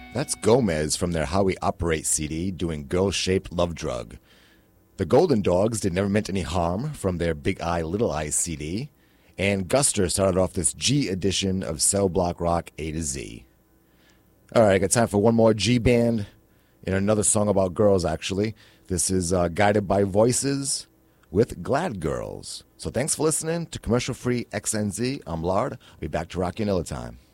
That's Gomez from their How We Operate CD doing Girl-Shaped Love Drug. The Golden Dogs did Never Meant Any Harm from their Big Eye Little Eye CD. And Guster started off this G edition of Cell Block Rock A to Z. All right, I got time for one more G band and another song about girls, actually. This is Guided by Voices with Glad Girls. So thanks for listening to Commercial Free XNZ. I'm Lard. I'll be back to rock you another time.